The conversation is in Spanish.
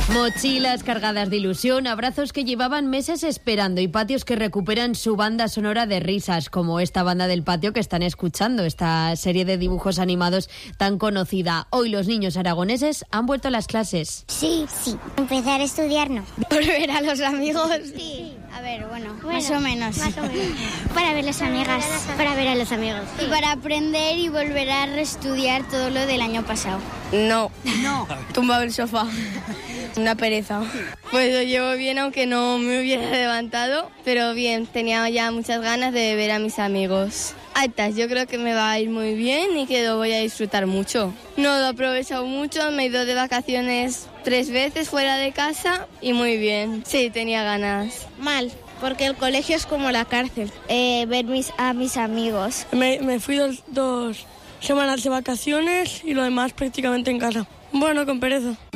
Mochilas cargadas de ilusión, abrazos que llevaban meses esperando y patios que recuperan su banda sonora de risas, como esta banda del patio que están escuchando, esta serie de dibujos animados tan conocida. Hoy los niños aragoneses han vuelto a las clases. Sí. Empezar a estudiar, no. Volver a los amigos. Sí. A ver, bueno, más o menos. Para ver las amigas. Para ver a los amigos. Y para aprender y volver a reestudiar todo lo del año pasado. No. Tumbado en el sofá. Una pereza. Pues lo llevo bien, aunque no me hubiera levantado, pero bien, tenía ya muchas ganas de ver a mis amigos. Altas, yo creo que me va a ir muy bien y que lo voy a disfrutar mucho. No lo he aprovechado mucho, me he ido de vacaciones 3 veces fuera de casa y muy bien. Sí, tenía ganas. Mal, porque el colegio es como la cárcel. Ver a mis amigos. Me fui 2 semanas de vacaciones y lo demás prácticamente en casa. Bueno, con pereza.